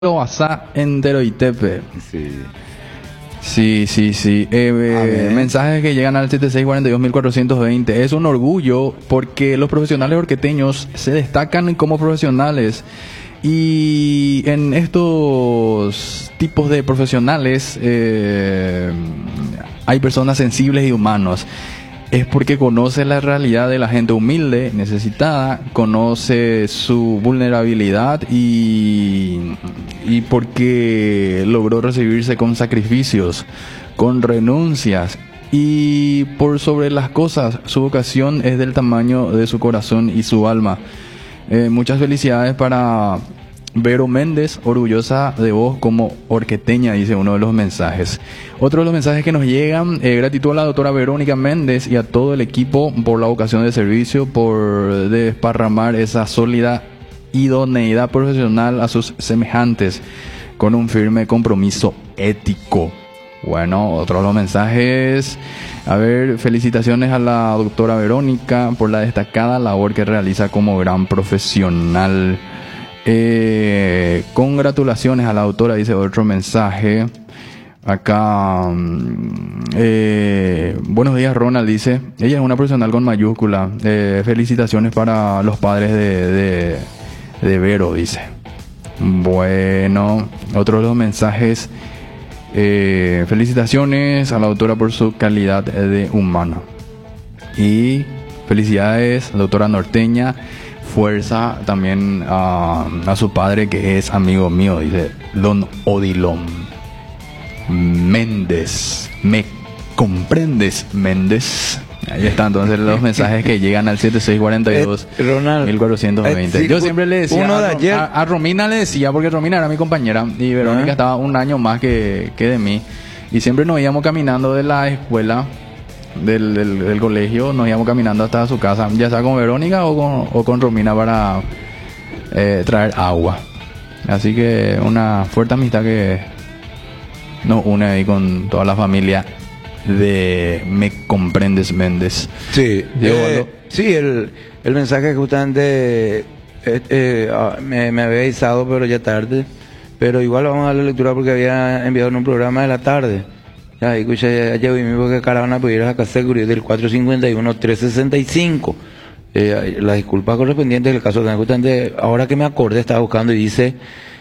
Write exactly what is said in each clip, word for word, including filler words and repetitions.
WhatsApp entero y tepe. Sí. Sí, sí, sí. Eh, eh, mensajes que llegan al setenta y seis cuarenta y dos mil cuatrocientos veinte. Es un orgullo porque los profesionales orqueteños se destacan como profesionales. Y en estos tipos de profesionales eh, hay personas sensibles y humanos. Es porque conoce la realidad de la gente humilde, necesitada, conoce su vulnerabilidad y, y porque logró recibirse con sacrificios, con renuncias y por sobre las cosas, su vocación es del tamaño de su corazón y su alma. Eh, muchas felicidades para Vero Méndez, orgullosa de vos como orqueteña, dice uno de los mensajes. Otro de los mensajes que nos llegan, eh, gratitud a la doctora Verónica Méndez y a todo el equipo por la vocación de servicio, por desparramar esa sólida idoneidad profesional a sus semejantes, con un firme compromiso ético. Bueno, otro de los mensajes, a ver, felicitaciones a la doctora Verónica por la destacada labor que realiza como gran profesional. Eh, congratulaciones a la autora, dice otro mensaje. Acá, eh, buenos días Ronald, dice, ella es una profesional con mayúscula. Eh, felicitaciones para los padres de, de, de Vero, dice. Bueno, otro de los mensajes, eh, felicitaciones a la autora por su calidad de humana. Y felicidades, doctora norteña. Fuerza también a, a su padre, que es amigo mío, dice Don Odilon Méndez. ¿Me comprendes, Méndez? Ahí están entonces los mensajes que llegan al setenta y seis cuarenta y dos mil cuatrocientos veinte. Eh, sí, Yo siempre le decía, uno de a, ayer. A, a Romina le decía, porque Romina era mi compañera y Verónica uh-huh. estaba un año más que, que de mí, y siempre nos íbamos caminando de la escuela Del, del, del colegio, nos íbamos caminando hasta su casa, ya sea con Verónica o con, o con Romina, para eh, traer agua. Así que una fuerte amistad que nos une ahí con toda la familia de Me Comprendes Méndez. Sí, eh, sí, el, el mensaje justamente eh, eh, me, me había avisado, pero ya tarde, pero igual vamos a darle lectura porque había enviado en un programa de la tarde. Ya, escuché ayer mismo que caravana pudiera sacar seguridad del cuatro cincuenta y uno tres sesenta y cinco. Eh, las disculpas correspondientes del caso, justamente ahora que me acordé, estaba buscando y dice,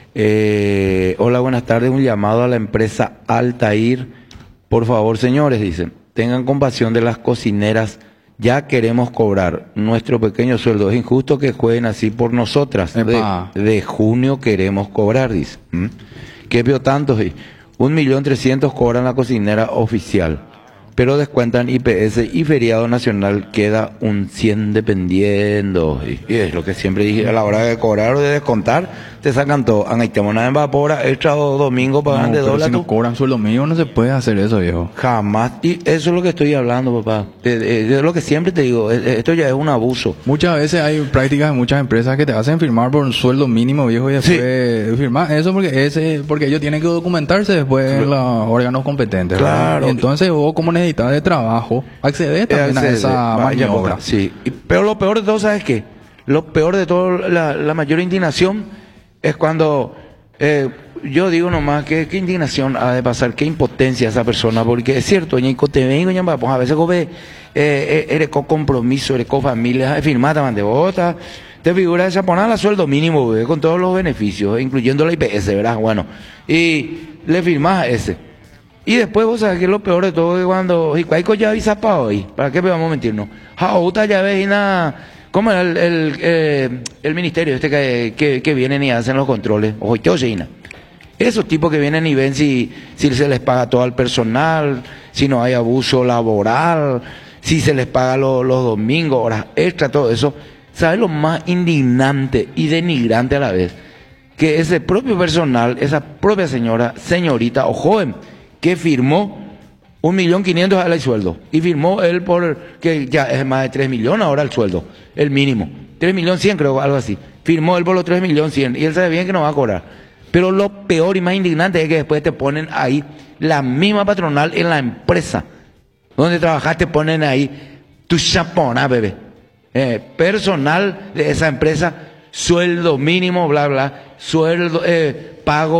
eh, hola, buenas tardes, un llamado a la empresa Altair. Por favor, señores, dicen, tengan compasión de las cocineras, ya queremos cobrar nuestro pequeño sueldo. Es injusto que jueguen así por nosotras. De, de junio queremos cobrar, dice. ¿Mm? ¿Qué veo tantos? Un millón trescientos cobran la cocinera oficial, pero descuentan I P S y feriado nacional, queda un cien dependiendo. Y, y es lo que siempre dije, a la hora de cobrar o de descontar, te sacan todo. Angaitemos en vapora, extra o domingo pagan no, de dólar. Si no cobran sueldo mío, no se puede hacer eso, viejo. Jamás. Y eso es lo que estoy hablando, papá. Es lo que siempre te digo, esto ya es un abuso. Muchas veces hay prácticas en muchas empresas que te hacen firmar por un sueldo mínimo, viejo, y después sí. firmar eso porque ese porque ellos tienen que documentarse después en los órganos competentes. Claro. Y entonces vos, como necesitas de trabajo, accedes también accede, a esa maniobra. Sí. Y, pero lo peor de todo, ¿sabes qué? Lo peor de todo, la, la mayor indignación es cuando eh, yo digo nomás que qué indignación ha de pasar, qué impotencia esa persona, porque es cierto, te vengo, pues a veces come, eh, eres con compromiso, eres con familia, firmata, mande bota, te figura esa poner la sueldo mínimo, ¿ve? Con todos los beneficios, incluyendo la I P S, ¿verdad? Bueno, y le firmas ese. Y después vos sabés que es lo peor de todo, que cuando, y cuál ya avisa para hoy, ¿para qué vamos a mentirnos? Jauta ya ves y nada. ¿Cómo era el, el, eh, el ministerio este que, que, que vienen y hacen los controles? Ojo, yo China. Esos tipos que vienen y ven si, si se les paga todo al personal, si no hay abuso laboral, si se les paga lo, los domingos, horas extra, todo eso. ¿Sabes lo más indignante y denigrante a la vez? Que ese propio personal, esa propia señora, señorita o joven, que firmó un millón quinientos al sueldo. Y firmó él por, que ya es más de tres millones ahora el sueldo, el mínimo. Tres millones cien creo, algo así. Firmó él por los tres millones cien. Y él sabe bien que no va a cobrar. Pero lo peor y más indignante es que después te ponen ahí la misma patronal en la empresa donde trabajaste, ponen ahí tu chapona, bebé. Eh, personal de esa empresa, sueldo mínimo, bla, bla, sueldo, eh, pago